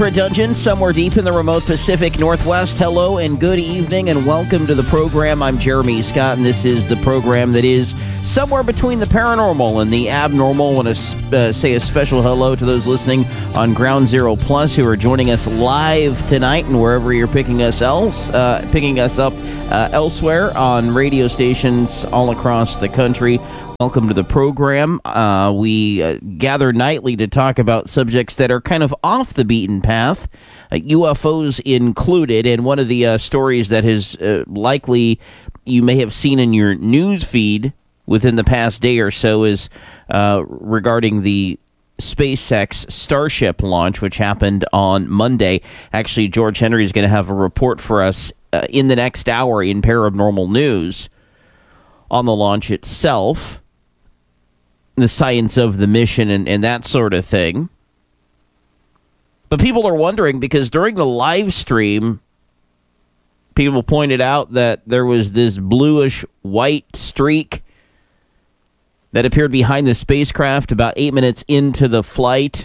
Dungeon, somewhere deep in the remote Pacific Northwest. Hello and good evening and welcome to the program. I'm Jeremy Scott, and this is the program that is somewhere between the paranormal and the abnormal. I want to say a special hello to those listening on Ground Zero Plus who are joining us live tonight, and wherever you're picking us up elsewhere on radio stations all across the country. Welcome to the program. We gather nightly to talk about subjects that are kind of off the beaten path, UFOs included. And one of the stories that has likely you may have seen in your news feed within the past day or so is regarding the SpaceX Starship launch, which happened on Monday. Actually, George Henry is going to have a report for us in the next hour in Paranormal News on the launch itself, the science of the mission and that sort of thing. But people are wondering because during the live stream, people pointed out that there was this bluish white streak that appeared behind the spacecraft about 8 minutes into the flight.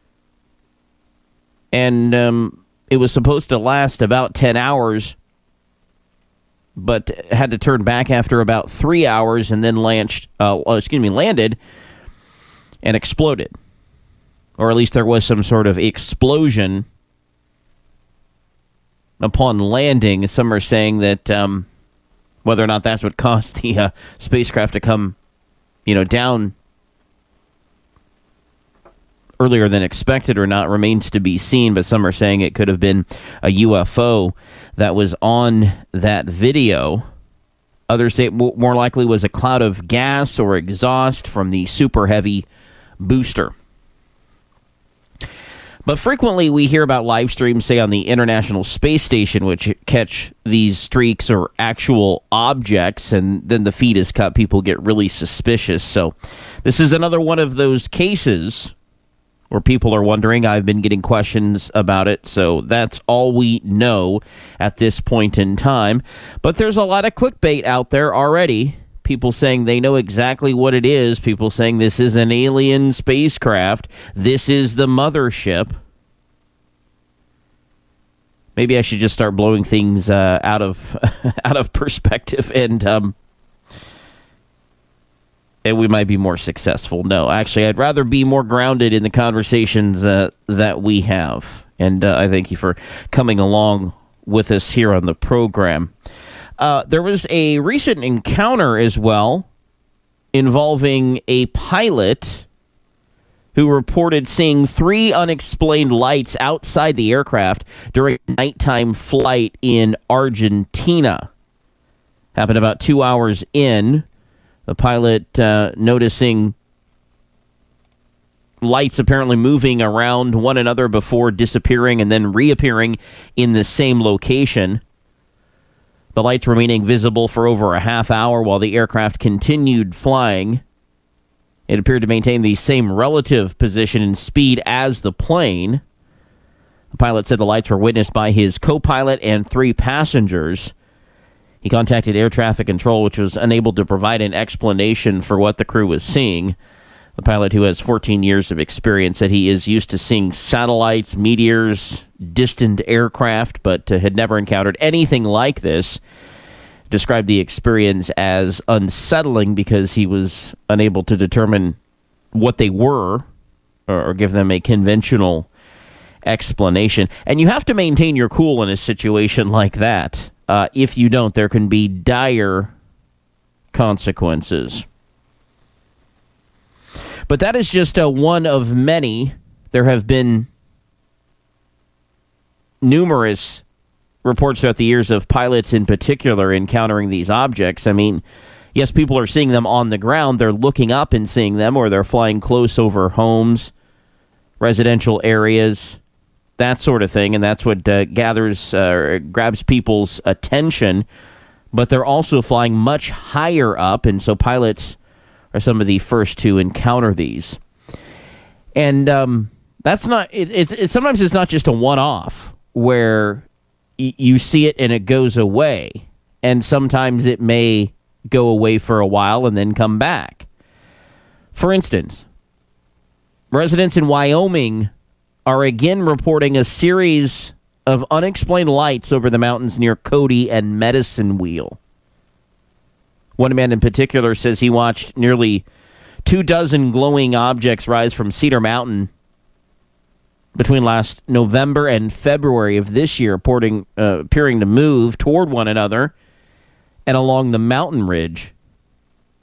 And it was supposed to last about 10 hours, but had to turn back after about 3 hours and then landed and exploded. Or at least there was some sort of explosion upon landing. Some are saying that whether or not that's what caused the spacecraft to come, down earlier than expected or not remains to be seen, but some are saying it could have been a UFO that was on that video. Others say it more likely was a cloud of gas or exhaust from the Super Heavy booster. But frequently we hear about live streams, say on the International Space Station, which catch these streaks or actual objects, and then the feed is cut. People get really suspicious. So this is another one of those cases where people are wondering. I've been getting questions about it, so that's all we know at this point in time. But there's a lot of clickbait out there already. People saying they know exactly what it is. People saying this is an alien spacecraft. This is the mothership. Maybe I should just start blowing things out of perspective, and we might be more successful. No, actually, I'd rather be more grounded in the conversations that we have. And I thank you for coming along with us here on the program. There was a recent encounter as well involving a pilot who reported seeing 3 unexplained lights outside the aircraft during a nighttime flight in Argentina. Happened about 2 hours in. The pilot noticing lights apparently moving around one another before disappearing and then reappearing in the same location. The lights remaining visible for over a half hour while the aircraft continued flying. It appeared to maintain the same relative position and speed as the plane. The pilot said the lights were witnessed by his co-pilot and 3 passengers. He contacted air traffic control, which was unable to provide an explanation for what the crew was seeing. The pilot, who has 14 years of experience, said he is used to seeing satellites, meteors, distant aircraft, but had never encountered anything like this. Described the experience as unsettling because he was unable to determine what they were or give them a conventional explanation. And you have to maintain your cool in a situation like that. If you don't, there can be dire consequences. But that is just one of many. There have been numerous reports throughout the years of pilots in particular encountering these objects. I mean, yes, people are seeing them on the ground. They're looking up and seeing them, or they're flying close over homes, residential areas, that sort of thing. And that's what grabs people's attention. But they're also flying much higher up, and so pilots are some of the first to encounter these. And that's not, it's sometimes it's not just a one-off where you see it and it goes away. And sometimes it may go away for a while and then come back. For instance, residents in Wyoming are again reporting a series of unexplained lights over the mountains near Cody and Medicine Wheel. One man in particular says he watched nearly 24 glowing objects rise from Cedar Mountain between last November and February of this year, appearing to move toward one another and along the mountain ridge.